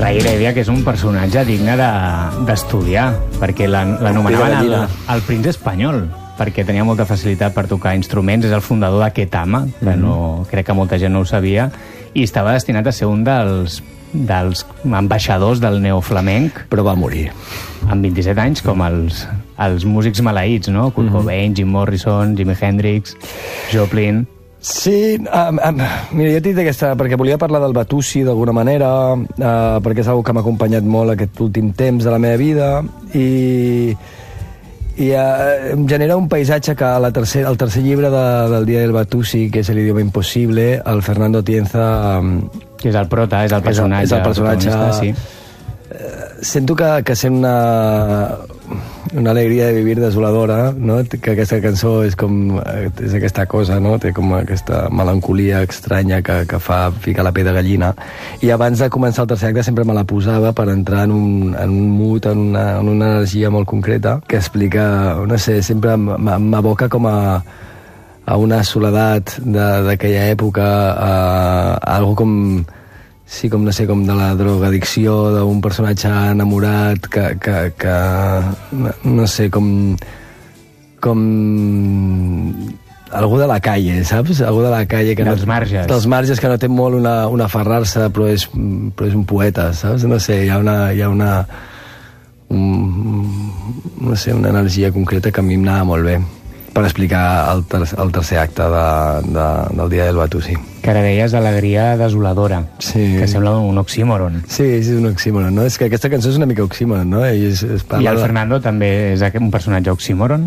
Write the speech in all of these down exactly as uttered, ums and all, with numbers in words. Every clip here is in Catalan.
Ray Heredia, que és un personatge digne d'estudiar, de, perquè l'anomenaven el, el príncipe espanyol, perquè tenia molta facilitat per tocar instruments. És el fundador de Ketama, que no, crec que molta gent no ho sabia, i estava destinat a ser un dels, dels ambaixadors del neoflamenc. Però va morir. Amb vint-i-set anys, com els, els músics maleïts, no? Kurt Cobain, Jim Morrison, Jimi Hendrix, Joplin... Sí, um, um, mira, jo t'he dit aquesta, perquè volia parlar del Batusi d'alguna manera, uh, perquè és una que m'ha acompanyat molt aquest últim temps de la meva vida, i, i uh, em genera un paisatge que la tercer, el tercer llibre de, del Dia del Batusi, que és El idioma impossible, el Fernando Tienza... Um, que és el prota, és el personatge. És el, és el personatge, sí. Uh, sento que, que sent una... una alegria de vivir desoladora, no? Que aquesta cançó és com és aquesta cosa, no? Té com aquesta melancolia estranya que, que fa ficar la pell de gallina, i abans de començar el tercer acte sempre me la posava per entrar en un, en un mood, en una, en una energia molt concreta que explica, no sé, sempre m'aboca com a a una soledat d'aquella època, a, a algo com sí, com no sé, com de la drogadicció d'un personatge enamorat que, que, que no sé, com com algú de la calle, saps? Algú de la calle que dels no, marges. Dels marges, que no té molt una, una aferrar-se, però és, però és un poeta, saps? No sé, hi ha una hi ha una un, no sé, una energia concreta que a mi em anava molt bé per explicar el, ter el tercer acte de, de, del Dia del Batusi. Que ara deies alegria desoladora, sí. Que sembla un oxímoron. Sí, és un oxímoron, no? És que aquesta cançó és una mica oxímoron, no? I, es, es I el de... Fernando també és un personatge oxímoron?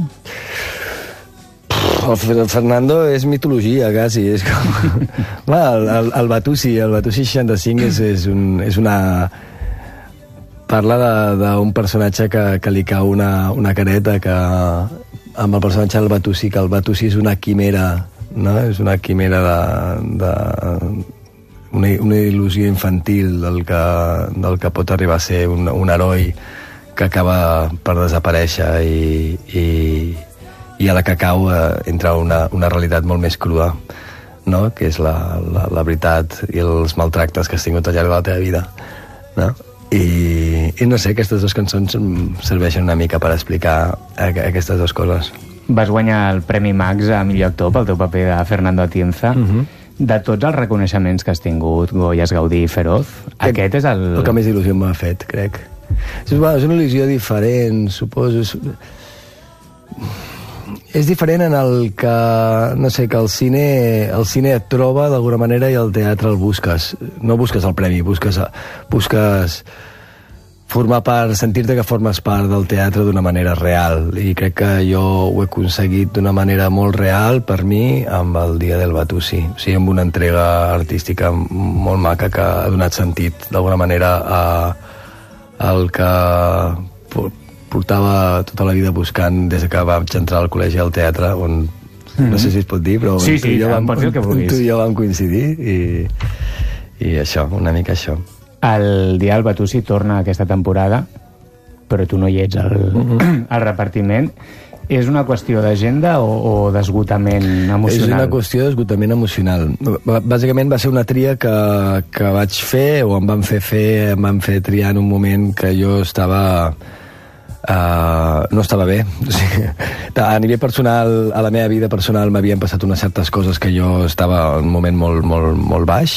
El Fernando és mitologia, quasi. És com... Va, el, el, el Batusi, el Batusi seixanta-cinc és, és, un, és una... Parla d'un personatge que, que li cau una, una careta que... amb el personatge del Batusi, que el Batusi és una quimera, no? És una quimera de, de una, una il·lusió infantil del que, del que pot arribar a ser un, un heroi que acaba per desaparèixer i, i, i a la que cau eh, entra una, una realitat molt més crua, no? Que és la, la, la veritat i els maltractes que has tingut al llarg de la teva vida, no? I, i no sé, aquestes dues cançons serveixen una mica per explicar aquestes dues coses. Vas guanyar el Premi Max a millor actor pel teu paper de Fernando Atienza. Uh-huh. De tots els reconeixements que has tingut, Goyas, Gaudí i Feroz, que, aquest és el... El que més il·lusió m'ha fet, crec. És, bueno, és una il·lusió diferent, suposo. És... és diferent en el que, no sé, que el cine, el cine et troba d'alguna manera i el teatre el busques. No busques el premi, busques, busques formar part, sentir-te que formes part del teatre d'una manera real. I crec que jo ho he aconseguit d'una manera molt real per mi amb el Dia del Batusi. O sigui, amb una entrega artística molt maca que ha donat sentit d'alguna manera a, al que portava tota la vida buscant des que vaig entrar al col·legi al teatre, on mm. no sé si es pot dir, però sí, sí, tu, i jo vam, pots dir el que vulguis. Tu i jo vam coincidir i, i això, una mica això. El Dia del Batusi torna aquesta temporada, però tu no hi ets al, mm-hmm. al repartiment. És una qüestió d'agenda o, o d'esgotament emocional? És una qüestió d'esgotament emocional. Bàsicament va ser una tria que, que vaig fer, o em van fer fer, em van fer triar en un moment que jo estava... Uh, no estava bé. O sigui, a nivell personal, a la meva vida personal m'havien passat unes certes coses que jo estava en un moment molt, molt, molt baix,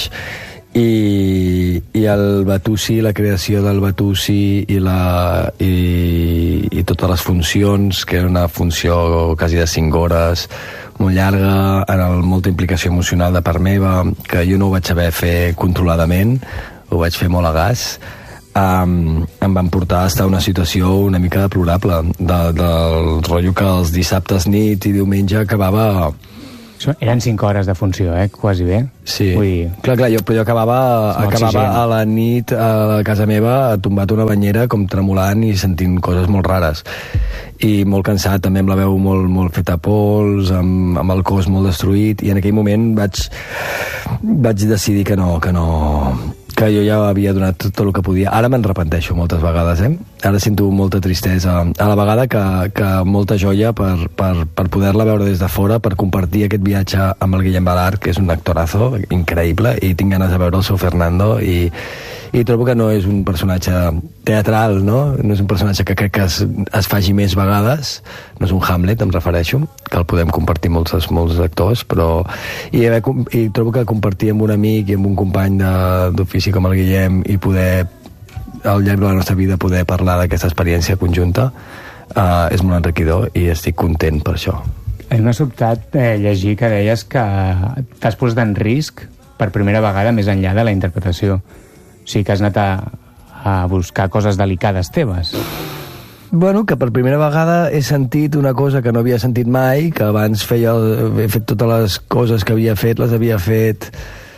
i, i el Batusi, la creació del Batusi i, la, i, i totes les funcions, que era una funció quasi de cinc hores, molt llarga, en el, molta implicació emocional de part meva, que jo no ho vaig saber fer controladament, ho vaig fer molt a gas. Um, em van portar a estar en una situació una mica deplorable, de, del rotllo que els dissabtes nit i diumenge acabava... Eren cinc hores de funció, eh? Quasi bé. Sí, Ui. clar, clar, jo, jo acabava, acabava a la nit a casa meva tombat una banyera com tremolant i sentint coses molt rares i molt cansat, també amb la veu molt, molt feta pols, amb, amb el cos molt destruït, i en aquell moment vaig, vaig decidir que no, que no... que jo ja havia donat tot el que podia. Ara me'n repenteixo moltes vegades, eh? Ara sento molta tristesa. A la vegada que, que molta joia per, per, per poder-la veure des de fora, per compartir aquest viatge amb el Guillem Balart, que és un actorazo increïble, i tinc ganes de veure el seu Fernando, i, i trobo que no és un personatge teatral, no? No és un personatge que crec que es, es faci més vegades, no és un Hamlet, em refereixo, que el podem compartir molts, molts actors, però i, i trobo que compartir amb un amic i amb un company d'ofici com el Guillem i poder al llarg de la nostra vida poder parlar d'aquesta experiència conjunta uh, és molt enriquidor i estic content per això. A mi m'ha sobtat eh, llegir que deies que t'has posat en risc per primera vegada més enllà de la interpretació. O sigui que has anat a, a buscar coses delicades teves. Bueno, que per primera vegada he sentit una cosa que no havia sentit mai, que abans feia, he fet totes les coses que havia fet, les havia fet...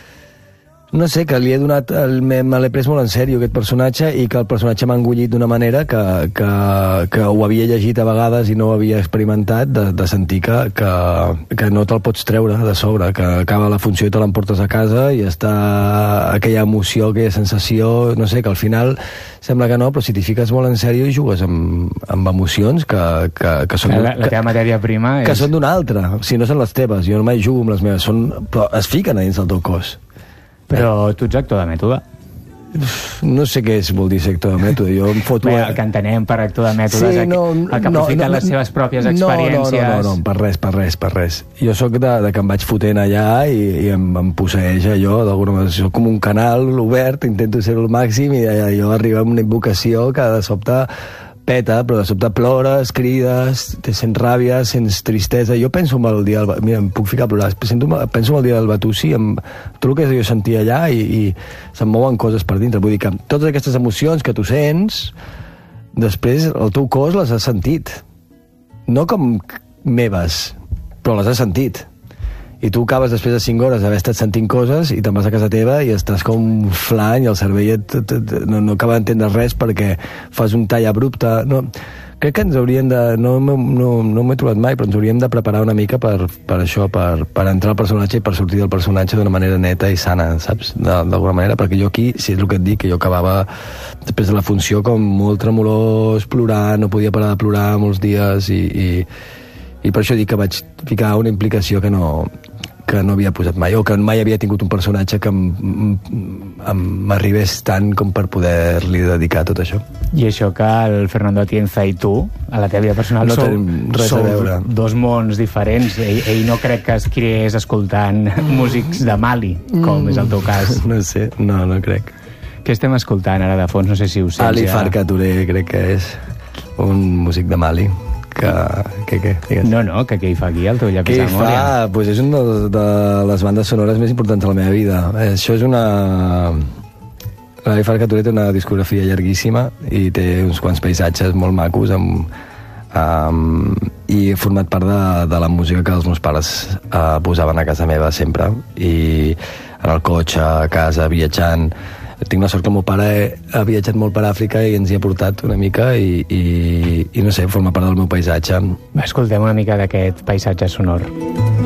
No sé, que li he donat... El, me me l'he pres molt en sèrio, aquest personatge, i que el personatge m'ha engullit d'una manera que, que, que ho havia llegit a vegades i no ho havia experimentat, de, de sentir que, que, que no te'l pots treure de sobre, que acaba la funció i te l'emportes a casa i està aquella emoció, aquella sensació, no sé, que al final sembla que no, però si t'hi fiques molt en sèrio i jugues amb, amb emocions que, que, que són... La, la teva matèria prima és... Que són d'una altra, si no són les teves, jo no mai jugo amb les meves, són, però es fiquen a dins del teu cos. Però tu ets actor de mètode? No sé què és, vol dir ser actor de mètode. Jo em foto... Bé, el que entenem per actor de mètode sí, és no, el que aprofita no, no, les seves pròpies experiències. No, no, no, no, no, per res, per res, per res. Jo sóc de, de que em vaig fotent allà i, i em, em posseeix allò, d'alguna manera. Soc com un canal obert, intento ser el màxim i allò arriba amb una invocació que de sobte peta, però de sobte plores, crides, te sents ràbia, sents tristesa. Jo penso en el dia del... Mira, em puc ficar a plorar. Penso, penso en el dia del Batussi, em... tot el que jo sentia allà i, i se'm mouen coses per dintre. Vull dir que totes aquestes emocions que tu sents, després el teu cos les has sentit. No com meves, però les has sentit. I tu acabes després de cinc hores d'haver estat sentint coses i te'n vas a casa teva i estàs com flan i el cervell et, et, et, no, no acaba d'entendre res perquè fas un tall abrupte. No, crec que ens hauríem de... No, no, no m'he trobat mai, però ens hauríem de preparar una mica per, per això, per, per entrar al personatge i per sortir del personatge d'una manera neta i sana, saps? D'alguna manera, perquè jo aquí, si és el que et dic, que jo acabava després de la funció com molt tremolós, plorant, no podia parar de plorar molts dies i... i i per això dic que vaig ficar una implicació que no, que no havia posat mai, o que mai havia tingut un personatge que m'arribés tant com per poder-li dedicar tot això. I això que el Fernando Atienza i tu, a la teva vida personal, no sou, res sou a veure. Dos mons diferents. Ell, ell no crec que es criés escoltant músics de Mali, com mm. és el teu cas. No sé, no, no crec. Què estem escoltant ara de fons? No sé si ho sents. Ali ja. Farka Touré, crec que és un músic de Mali. Que, que, que, digues. No, no, que què hi fa aquí, el teu llapis de memòria? Què hi fa? Pues és una de, de les bandes sonores més importants de la meva vida. Això és una... L'Ali Farka Touré té una discografia llarguíssima i té uns quants paisatges molt macos amb, amb, i he format part de, de la música que els meus pares uh, posaven a casa meva sempre, i en el cotxe, a casa, viatjant. Tinc la sort que el meu pare ha viatjat molt per Àfrica i ens hi ha portat una mica i, i, i no sé, forma part del meu paisatge. Escoltem una mica d'aquest paisatge sonor.